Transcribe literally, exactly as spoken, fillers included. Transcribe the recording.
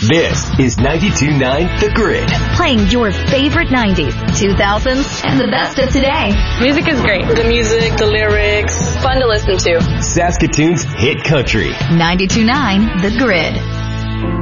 This is ninety-two point nine The Grid. Playing your favorite nineties, two thousands, and the best of today. Music is great. The music, the lyrics, fun to listen to. Saskatoon's hit country. ninety-two point nine The Grid.